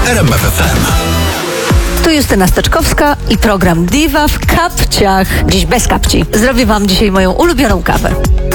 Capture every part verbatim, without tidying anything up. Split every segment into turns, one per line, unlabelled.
w R M F F M.
Tu Justyna Steczkowska i program Diva w kapciach. Dziś bez kapci. Zrobię wam dzisiaj moją ulubioną kawę.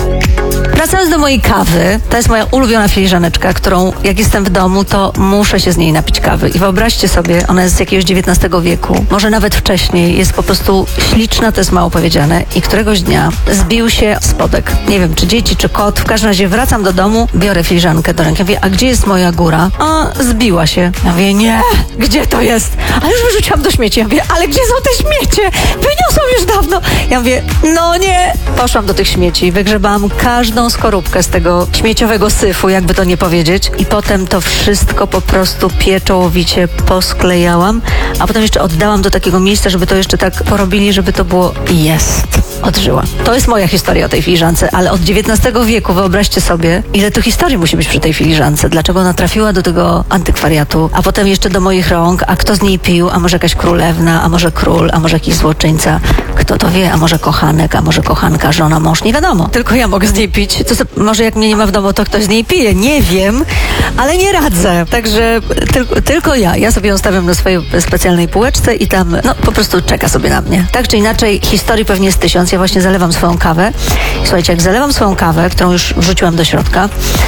Wracając do mojej kawy, to jest moja ulubiona filiżaneczka, którą jak jestem w domu, to muszę się z niej napić kawy. I wyobraźcie sobie, ona jest z jakiegoś dziewiętnastego wieku, może nawet wcześniej, jest po prostu śliczna, to jest mało powiedziane. I któregoś dnia zbił się spodek. Nie wiem, czy dzieci, czy kot. W każdym razie wracam do domu, biorę filiżankę do ręki. Ja mówię, a gdzie jest moja góra? A, zbiła się. Ja mówię, nie, gdzie to jest? A już wyrzuciłam do śmieci. Ja mówię, ale gdzie są te śmiecie? Wyniosłam już dawno. Ja mówię, no nie. Poszłam do tych śmieci, wygrzebałam każdą skorupkę z tego śmieciowego syfu, jakby to nie powiedzieć. I potem to wszystko po prostu pieczołowicie posklejałam, a potem jeszcze oddałam do takiego miejsca, żeby to jeszcze tak porobili, żeby to było jest. Odżyła. To jest moja historia o tej filiżance, ale od dziewiętnastego wieku wyobraźcie sobie, ile tu historii musi być przy tej filiżance. Dlaczego ona trafiła do tego antykwariatu, a potem jeszcze do moich rąk, a kto z niej pił, a może jakaś królewna, a może król, a może jakiś złoczyńca. Kto to wie, a może kochanek, a może kochanka, żona, mąż, nie wiadomo. Tylko ja mogę z niej pić. To, to, może jak mnie nie ma w domu, to ktoś z niej pije. Nie wiem, ale nie radzę. Także tylko, tylko ja. Ja sobie ją stawiam na swojej specjalnej półeczce i tam, no, po prostu czeka sobie na mnie. Tak czy inaczej, historii pewnie jest tysiąc. Ja właśnie zalewam swoją kawę. Słuchajcie, jak zalewam swoją kawę, którą już wrzuciłam do środka,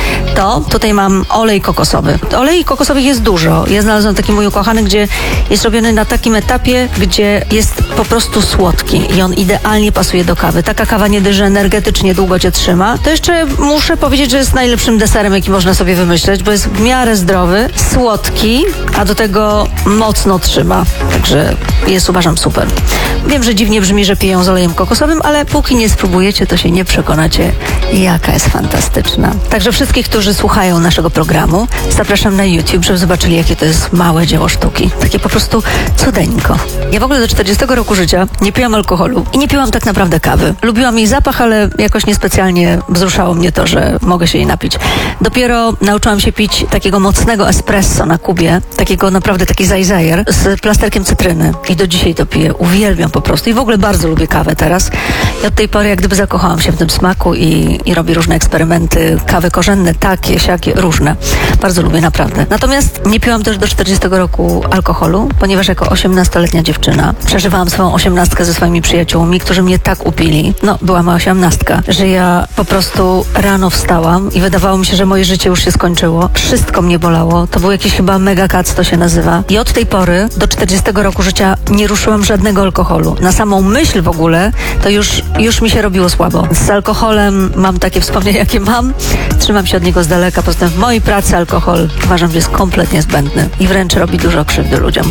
to tutaj mam olej kokosowy. Olej kokosowych jest dużo. Ja znalazłam taki mój ukochany, gdzie jest robiony na takim etapie, gdzie jest po prostu słodki i on idealnie pasuje do kawy. Taka kawa nie dość, że energetycznie długo cię trzyma, to jeszcze muszę powiedzieć, że jest najlepszym deserem, jaki można sobie wymyśleć, bo jest w miarę zdrowy, słodki, a do tego mocno trzyma. Także jest, uważam, super. Wiem, że dziwnie brzmi, że piję z olejem kokosowym, ale póki nie spróbujecie, to się nie przekonacie, jaka jest fantastyczna. Także wszystkich, którzy słuchają naszego programu, zapraszam na YouTube, żeby zobaczyli, jakie to jest małe dzieło sztuki. Takie po prostu cudeńko. Ja w ogóle do czterdziestego roku życia nie piłam alkoholu i nie piłam tak naprawdę kawy. Lubiłam jej zapach, ale jakoś niespecjalnie wzruszało mnie to, że mogę się jej napić. Dopiero nauczyłam się pić takiego mocnego espresso na kubie, takiego naprawdę taki zajzajer z plasterkiem cytryny. I do dzisiaj to piję. Uwielbiam po prostu. I w ogóle bardzo lubię kawę teraz. I od tej pory jak gdyby zakochałam się w tym smaku i, i robię różne eksperymenty, kawy korzenne, takie, siakie, różne. Bardzo lubię, naprawdę. Natomiast nie piłam też do czterdziestego roku alkoholu, ponieważ jako osiemnastoletnia dziewczyna przeżywałam swoją osiemnastkę ze swoimi przyjaciółmi, którzy mnie tak upili. No, była moja osiemnastka, że ja po prostu rano wstałam i wydawało mi się, że moje życie już się skończyło. Wszystko mnie bolało. To był jakiś chyba mega kac, to się nazywa. I od tej pory do czterdziestego roku życia nie ruszyłam żadnego alkoholu. Na samą myśl w ogóle to już, już mi się robiło słabo. Z alkoholem mam takie wspomnienia, jakie mam. Trzymam się od niego z daleka. Poza tym w mojej pracy alkohol uważam, że jest kompletnie zbędny i wręcz robi dużo krzywdy ludziom.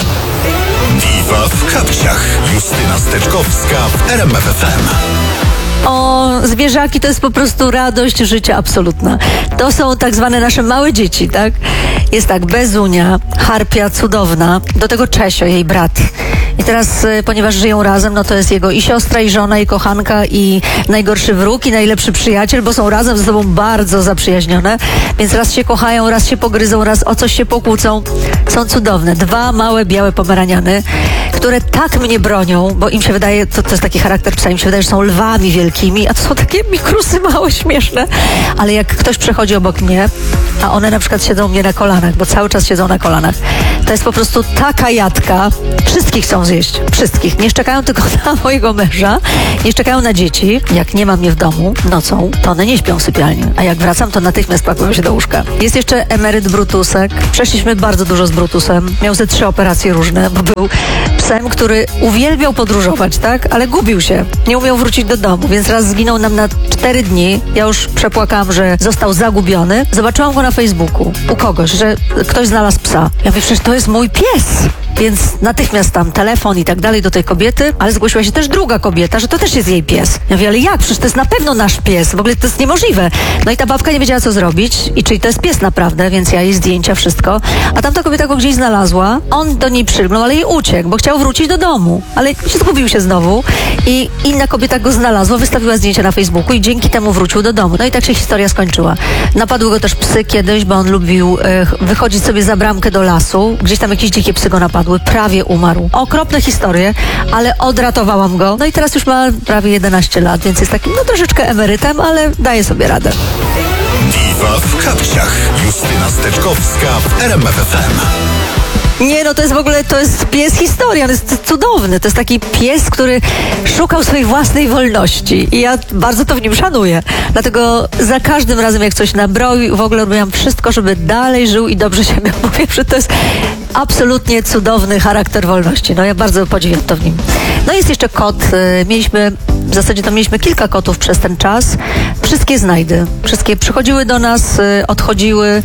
Diva w kapciach. Justyna Steczkowska w R M F F M.
O, zwierzaki to jest po prostu radość życia absolutna. To są tak zwane nasze małe dzieci, tak? Jest tak, Bezunia, harpia cudowna, do tego Czesio, jej brat. I teraz, y, ponieważ żyją razem, no to jest jego i siostra, i żona, i kochanka, i najgorszy wróg, i najlepszy przyjaciel, bo są razem ze sobą bardzo zaprzyjaźnione, więc raz się kochają, raz się pogryzą, raz o coś się pokłócą. Są cudowne. Dwa małe, białe pomeraniany, które tak mnie bronią, bo im się wydaje, to, to jest taki charakter psa, im się wydaje, że są lwami wielkimi, a to są takie mikrusy małe, śmieszne. Ale jak ktoś przechodzi obok mnie, a one na przykład siedzą mnie na kolanach, bo cały czas siedzą na kolanach, to jest po prostu taka jadka. Wszystkich chcą zjeść. Wszystkich. Nie szczekają tylko na mojego męża, nie szczekają na dzieci. Jak nie mam je w domu nocą, to one nie śpią w sypialni. A jak wracam, to natychmiast pakują się do łóżka. Jest jeszcze emeryt Brutusek. Przeszliśmy bardzo dużo z Brutusem. Miał ze trzy operacje różne, bo był psem, który uwielbiał podróżować, tak? Ale gubił się. Nie umiał wrócić do domu, więc raz zginął nam na cztery dni. Ja już przepłakałam, że został zagubiony. Zobaczyłam go na Facebooku u kogoś, że ktoś znalazł psa. Ja mówię, przecież to jest mój pies. Więc natychmiast tam telefon i tak dalej do tej kobiety, ale zgłosiła się też druga kobieta, że to też jest jej pies. Ja mówię, ale jak? Przecież to jest na pewno nasz pies. W ogóle to jest niemożliwe. No i ta babka nie wiedziała, co zrobić i czyli to jest pies naprawdę, więc ja jej zdjęcia, wszystko. A tamta kobieta go gdzieś znalazła, on do niej przylgnął, ale jej uciekł, bo chciał wrócić do domu. Ale zgubił się znowu i inna kobieta go znalazła, wystawiła zdjęcia na Facebooku i dzięki temu wrócił do domu. No i tak się historia skończyła. Napadły go też psy kiedyś, bo on lubił e, wychodzić sobie za bramkę do lasu. Gdzieś tam jakieś dzikie psy go napadły. Prawie umarł. Okropne historie, ale odratowałam go. No i teraz już ma prawie jedenaście lat, więc jest takim, no troszeczkę emerytem, ale daje sobie radę.
Diva w kapciach. Justyna Steczkowska w R M F F M.
Nie, no to jest w ogóle, to jest pies historia, on jest cudowny. To jest taki pies, który szukał swojej własnej wolności i ja bardzo to w nim szanuję. Dlatego za każdym razem, jak coś nabroił, w ogóle robiłam wszystko, żeby dalej żył i dobrze się miał. Powiem, że to jest absolutnie cudowny charakter wolności. No ja bardzo podziwiam to w nim. No jest jeszcze kot. Mieliśmy, w zasadzie to mieliśmy kilka kotów przez ten czas. Wszystkie znajdy. Wszystkie przychodziły do nas, odchodziły.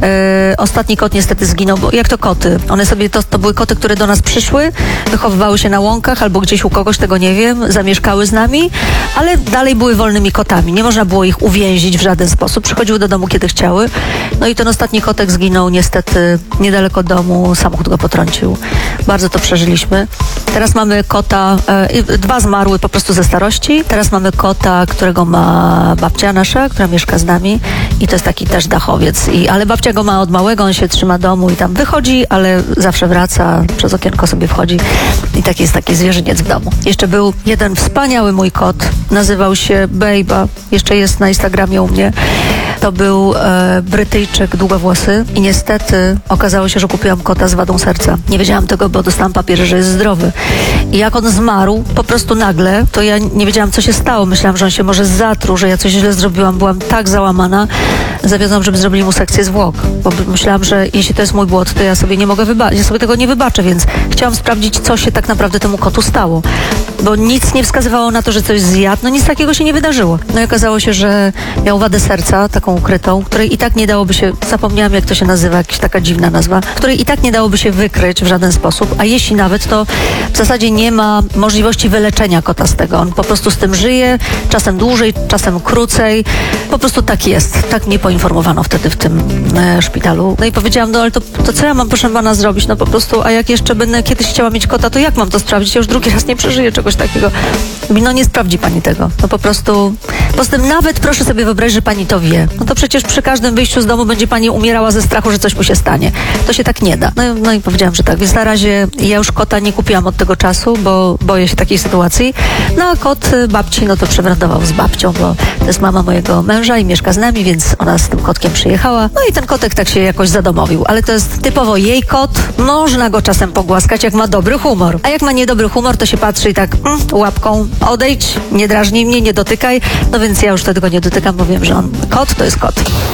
Ostatni kot niestety zginął, bo jak to koty? One sobie, to, to były koty, które do nas przyszły, wychowywały się na łąkach albo gdzieś u kogoś, tego nie wiem, zamieszkały z nami, ale dalej były wolnymi kotami. Nie można było ich uwięzić w żaden sposób. Przychodziły do domu, kiedy chciały. No i ten ostatni kotek zginął niestety niedaleko domu. Samochód go potrącił. Bardzo to przeżyliśmy. Teraz mamy kota, e, dwa zmarły po prostu ze starości. Teraz mamy kota, którego ma babcia nasza, która mieszka z nami i to jest taki też dachowiec. I, ale babcia go ma od małego, on się trzyma domu i tam wychodzi, ale zawsze wraca, przez okienko sobie wchodzi i taki jest taki zwierzyniec w domu. Jeszcze był jeden wspaniały mój kot, nazywał się Bejba, jeszcze jest na Instagramie u mnie. To był e, Brytyjczyk długowłosy i niestety okazało się, że kupiłam kota z wadą serca. Nie wiedziałam tego, bo dostałam papiery, że jest zdrowy. I jak on zmarł, po prostu nagle, to ja nie wiedziałam, co się stało. Myślałam, że on się może zatruł, że ja coś źle zrobiłam. Byłam tak załamana. Zawiodłam, żeby zrobili mu sekcję zwłok. Bo myślałam, że jeśli to jest mój błąd, to ja sobie nie mogę wybaczyć. Ja sobie tego nie wybaczę, więc chciałam sprawdzić, co się tak naprawdę temu kotu stało. Bo nic nie wskazywało na to, że coś zjadł. No nic takiego się nie wydarzyło. No i okazało się, że miał wadę serca, taką ukrytą, której i tak nie dałoby się, zapomniałam jak to się nazywa, jakaś taka dziwna nazwa, której i tak nie dałoby się wykryć w żaden sposób, a jeśli nawet, to w zasadzie nie ma możliwości wyleczenia kota z tego. On po prostu z tym żyje, czasem dłużej, czasem krócej. Po prostu tak jest. Tak mnie poinformowano wtedy w tym e, szpitalu. No i powiedziałam, no ale to, to co ja mam, proszę pana, zrobić? No po prostu, a jak jeszcze będę kiedyś chciała mieć kota, to jak mam to sprawdzić? Ja już drugi raz nie przeżyję czegoś takiego. No nie sprawdzi pani tego. No po prostu, poza tym nawet proszę sobie wyobrazić, że pani to wie. No to przecież przy każdym wyjściu z domu będzie pani umierała ze strachu, że coś mu się stanie. To się tak nie da. No, no i powiedziałam, że tak. Więc na razie ja już kota nie kupiłam od tego czasu, bo boję się takiej sytuacji. No a kot babci, no to przewędrował z babcią, bo to jest mama mojego męża i mieszka z nami, więc ona z tym kotkiem przyjechała. No i ten kotek tak się jakoś zadomowił. Ale to jest typowo jej kot. Można go czasem pogłaskać, jak ma dobry humor. A jak ma niedobry humor, to się patrzy i tak mm, łapką odejdź, nie drażnij mnie, nie dotykaj. No więc ja już tego nie dotykam, bo wiem, że on kot to jest kot.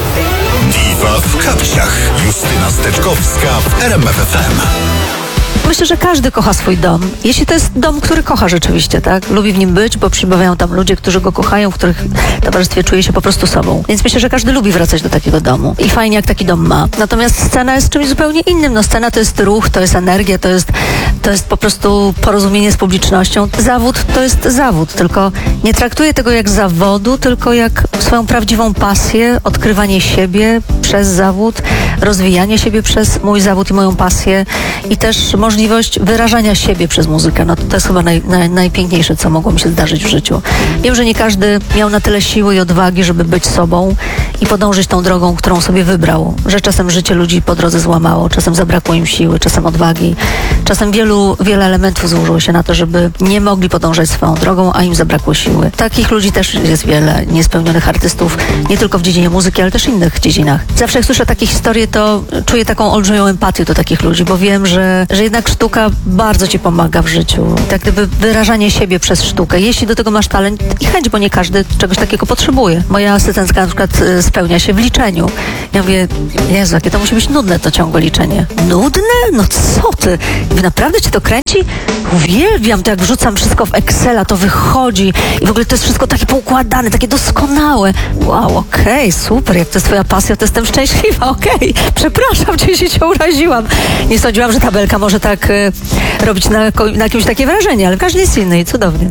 Diva w kapciach. Justyna Steczkowska w R M F F M.
Myślę, że każdy kocha swój dom. Jeśli to jest dom, który kocha rzeczywiście, tak? Lubi w nim być, bo przybywają tam ludzie, którzy go kochają, w których towarzystwie czuje się po prostu sobą. Więc myślę, że każdy lubi wracać do takiego domu. I fajnie, jak taki dom ma. Natomiast scena jest czymś zupełnie innym. No scena to jest ruch, to jest energia, to jest, to jest po prostu porozumienie z publicznością. Zawód to jest zawód, tylko nie traktuję tego jak zawodu, tylko jak swoją prawdziwą pasję, odkrywanie siebie przez zawód, rozwijanie siebie przez mój zawód i moją pasję i też możliwość wyrażania siebie przez muzykę. No to, to jest chyba naj, naj, najpiękniejsze, co mogło mi się zdarzyć w życiu. Wiem, że nie każdy miał na tyle siły i odwagi, żeby być sobą i podążyć tą drogą, którą sobie wybrał. Że czasem życie ludzi po drodze złamało, czasem zabrakło im siły, czasem odwagi. Czasem wielu, wiele elementów złożyło się na to, żeby nie mogli podążać swoją drogą, a im zabrakło siły. Takich ludzi też jest wiele, niespełnionych artystów, nie tylko w dziedzinie muzyki, ale też w innych dziedzinach. Zawsze jak słyszę takie historie, to czuję taką olbrzymią empatię do takich ludzi, bo wiem, że, że jednak sztuka bardzo ci pomaga w życiu. Tak gdyby wyrażanie siebie przez sztukę. Jeśli do tego masz talent i chęć, bo nie każdy czegoś takiego potrzebuje. Moja asystentka na przykład y, spełnia się w liczeniu. Ja mówię, Jezu, jakie to musi być nudne to ciągłe liczenie. Nudne? No co ty? Wy naprawdę cię to kręci? Uwielbiam to, jak wrzucam wszystko w Excela, to wychodzi i w ogóle to jest wszystko takie poukładane, takie doskonałe. Wow, okej, okay, super, jak to jest twoja pasja, to jestem szczęśliwa, okej. Okay. Przepraszam cię, że cię uraziłam. Nie sądziłam, że tabelka może tak y, robić na, na kimś takie wrażenie, ale każdy jest inny i cudownie.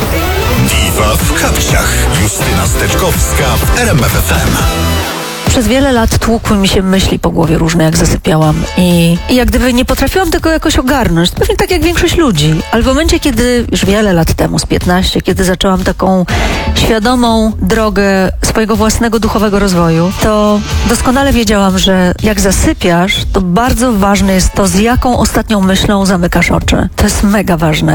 Diva w kapciach. Justyna Steczkowska w R M F F M.
Przez wiele lat tłukły mi się myśli po głowie różne, jak zasypiałam i, i jak gdyby nie potrafiłam tego jakoś ogarnąć. Pewnie tak jak większość ludzi. Ale w momencie, kiedy już wiele lat temu, z piętnaście, kiedy zaczęłam taką świadomą drogę swojego własnego duchowego rozwoju, to doskonale wiedziałam, że jak zasypiasz, to bardzo ważne jest to, z jaką ostatnią myślą zamykasz oczy. To jest mega ważne.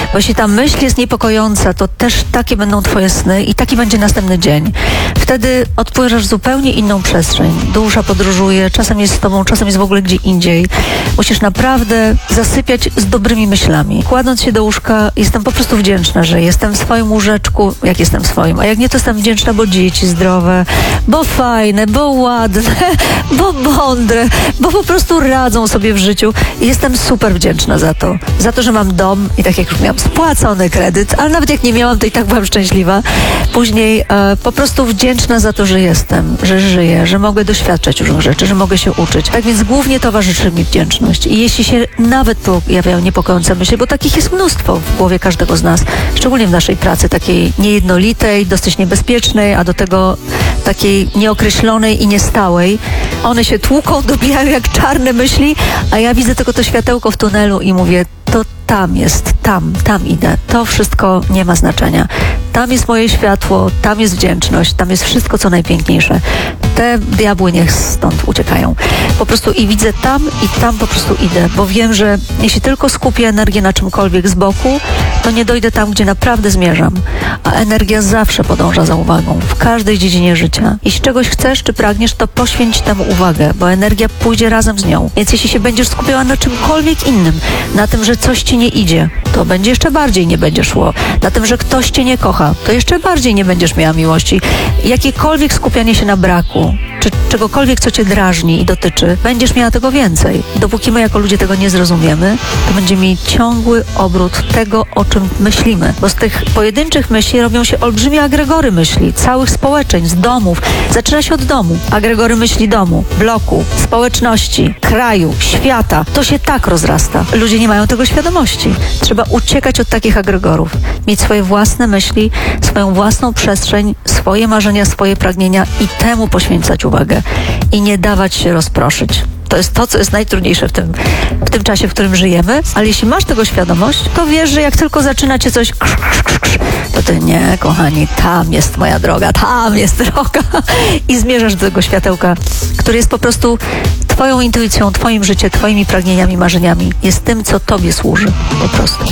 Bo jeśli ta myśl jest niepokojąca, to też takie będą twoje sny i taki będzie następny dzień. Wtedy odpływasz w zupełnie inną przestrzeń. Dusza podróżuje, czasem jest z tobą, czasem jest w ogóle gdzie indziej. Musisz naprawdę zasypiać z dobrymi myślami. Kładąc się do łóżka, jestem po prostu wdzięczna, że jestem w swoim łóżeczku, jak jestem w swoim. A jak nie, to jestem wdzięczna, bo dzieci zdrowe, bo fajne, bo ładne, bo mądre, bo po prostu radzą sobie w życiu. I jestem super wdzięczna za to. Za to, że mam dom i tak jak już miałam spłacony kredyt, ale nawet jak nie miałam, to i tak byłam szczęśliwa. Później e, po prostu wdzięczna za to, że jestem, że żyję, że mogę doświadczać różnych rzeczy, że mogę się uczyć. Tak więc głównie towarzyszy mi wdzięczność. I jeśli się nawet pojawiają niepokojące myśli, bo takich jest mnóstwo w głowie każdego z nas, szczególnie w naszej pracy, takiej niejednolitej, dosyć niebezpiecznej, a do tego takiej nieokreślonej i niestałej. One się tłuką, dobijają jak czarne myśli, a ja widzę tylko to światełko w tunelu i mówię, to tam jest, tam, tam idę. To wszystko nie ma znaczenia. Tam jest moje światło, tam jest wdzięczność, tam jest wszystko, co najpiękniejsze. Te diabły niech stąd uciekają. Po prostu i widzę tam i tam po prostu idę, bo wiem, że jeśli tylko skupię energię na czymkolwiek z boku, to nie dojdę tam, gdzie naprawdę zmierzam. A energia zawsze podąża za uwagą, w każdej dziedzinie życia. Jeśli czegoś chcesz czy pragniesz, to poświęć temu uwagę, bo energia pójdzie razem z nią. Więc jeśli się będziesz skupiała na czymkolwiek innym, na tym, że coś ci nie idzie, to będzie jeszcze bardziej nie będzie szło. Na tym, że ktoś cię nie kocha, to jeszcze bardziej nie będziesz miała miłości. Jakiekolwiek skupianie się na braku, czy czegokolwiek, co cię drażni i dotyczy, będziesz miała tego więcej. Dopóki my jako ludzie tego nie zrozumiemy, to będziemy mieli ciągły obrót tego, o czym myślimy. Bo z tych pojedynczych myśli robią się olbrzymie agregory myśli, całych społeczeństw, domów. Zaczyna się od domu. Agregory myśli domu, bloku, społeczności, kraju, świata. To się tak rozrasta. Ludzie nie mają tego świadomości. Trzeba uciekać od takich agregorów. Mieć swoje własne myśli, swoją własną przestrzeń, swoje marzenia, swoje pragnienia i temu poświęcać uwagę. I nie dawać się rozproszyć. To jest to, co jest najtrudniejsze w tym, w tym czasie, w którym żyjemy, ale jeśli masz tego świadomość, to wiesz, że jak tylko zaczyna cię coś krz, krz, krz, krz, to ty nie, kochani, tam jest moja droga, tam jest droga i zmierzasz do tego światełka, który jest po prostu twoją intuicją, twoim życiem, twoimi pragnieniami, marzeniami. Jest tym, co tobie służy, po prostu.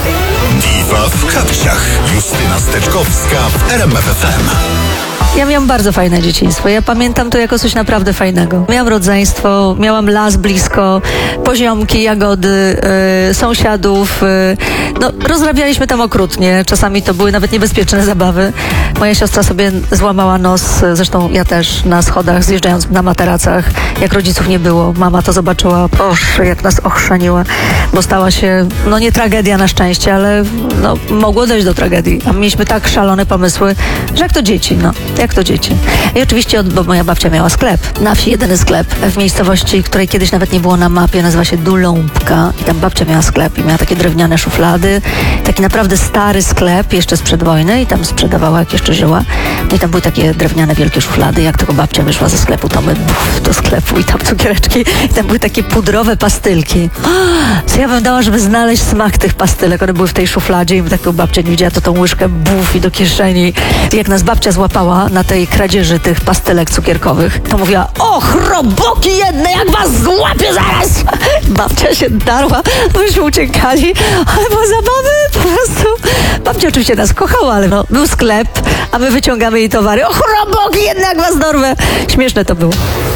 Diwa w kapciach. Justyna Steczkowska w R M F F M.
Ja miałam bardzo fajne dzieciństwo. Ja pamiętam to jako coś naprawdę fajnego. Miałam rodzeństwo, miałam las blisko, poziomki, jagody, yy, sąsiadów. Yy. No, rozrabialiśmy tam okrutnie. Czasami to były nawet niebezpieczne zabawy. Moja siostra sobie złamała nos, zresztą ja też, na schodach, zjeżdżając na materacach, jak rodziców nie było. Mama to zobaczyła, proszę, jak nas ochrzaniła, bo stała się, no nie tragedia na szczęście, ale no, mogło dojść do tragedii. A mieliśmy tak szalone pomysły, że jak to dzieci, no. Jak to dzieci. I oczywiście, bo moja babcia miała sklep. Na wsi jedyny sklep w miejscowości, której kiedyś nawet nie było na mapie, nazywa się Duląbka. I tam babcia miała sklep i miała takie drewniane szuflady. Taki naprawdę stary sklep, jeszcze sprzed wojny i tam sprzedawała, jak jeszcze żyła. No i tam były takie drewniane wielkie szuflady. Jak tylko babcia wyszła ze sklepu, to my buf, do sklepu i tam cukiereczki. I tam były takie pudrowe pastylki. Co ja bym dała, żeby znaleźć smak tych pastylek. One były w tej szufladzie i taką babcia nie widziała, to tą łyżkę buf i do kieszeni. I jak nas babcia złapała na tej kradzieży tych pastylek cukierkowych, to mówiła, och, roboki jedne, jak was złapię zaraz! Babcia się darła, myśmy uciekali, ale było zabawy, po prostu. Babcia oczywiście nas kochała, ale no, był sklep, a my wyciągamy jej towary. Och, roboki jedne, jak was dorwę! Śmieszne to było.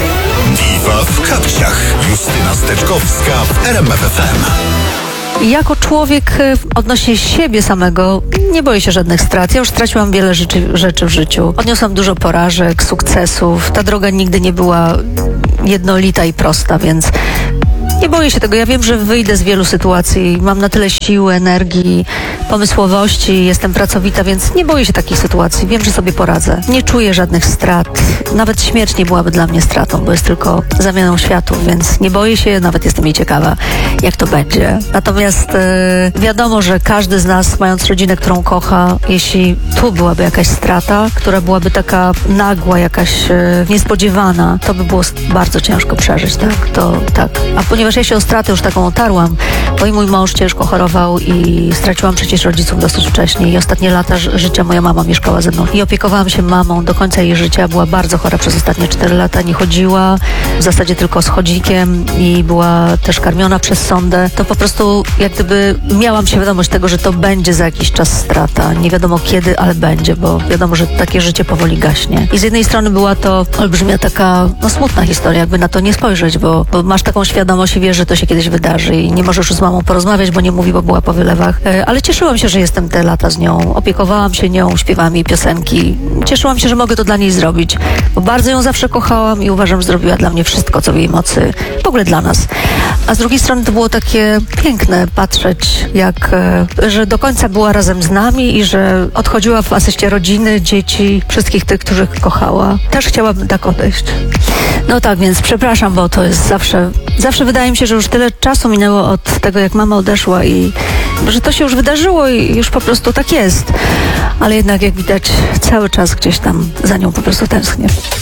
Diwa w kapciach. Justyna Steczkowska w R M F F M.
Jako człowiek odnośnie siebie samego nie boję się żadnych strat. Ja już straciłam wiele rzeczy, rzeczy w życiu. Odniosłam dużo porażek, sukcesów. Ta droga nigdy nie była jednolita i prosta, więc nie boję się tego. Ja wiem, że wyjdę z wielu sytuacji. Mam na tyle siły, energii, pomysłowości. Jestem pracowita, więc nie boję się takich sytuacji. Wiem, że sobie poradzę. Nie czuję żadnych strat. Nawet śmierć nie byłaby dla mnie stratą, bo jest tylko zamianą światów, więc nie boję się. Nawet jestem jej ciekawa, jak to będzie. Natomiast e, wiadomo, że każdy z nas, mając rodzinę, którą kocha, jeśli tu byłaby jakaś strata, która byłaby taka nagła, jakaś e, niespodziewana, to by było bardzo ciężko przeżyć, tak? To tak. A ponieważ ja się o stratę już taką otarłam, bo i mój mąż ciężko chorował i straciłam przecież rodziców dosyć wcześnie i ostatnie lata ży- życia moja mama mieszkała ze mną i opiekowałam się mamą do końca jej życia. Była bardzo chora przez ostatnie cztery lata, nie chodziła, w zasadzie tylko z chodzikiem i była też karmiona przez sondę. To po prostu jak gdyby miałam świadomość tego, że to będzie za jakiś czas strata. Nie wiadomo kiedy, ale będzie, bo wiadomo, że takie życie powoli gaśnie. I z jednej strony była to olbrzymia taka, no smutna historia, jakby na to nie spojrzeć, bo, bo masz taką świadomość i wiesz, że to się kiedyś wydarzy i nie możesz już z mamą porozmawiać, bo nie mówi, bo była po wylewach. E, ale cieszyłam się, że jestem te lata z nią. Opiekowałam się nią, śpiewałam jej piosenki. Cieszyłam się, że mogę to dla niej zrobić, bo bardzo ją zawsze kochałam i uważam, że zrobiła dla mnie wszystko, co w jej mocy. W ogóle dla nas. A z drugiej strony to było takie piękne patrzeć, jak, e, że do końca była razem z nami i że odchodziła w asyście rodziny, dzieci, wszystkich tych, których kochała. Też chciałabym tak odejść. No tak, więc przepraszam, bo to jest zawsze, zawsze wydaje mi się, że już tyle czasu minęło od tego, jak mama odeszła i że to się już wydarzyło i już po prostu tak jest. Ale jednak, jak widać, cały czas gdzieś tam za nią po prostu tęsknię.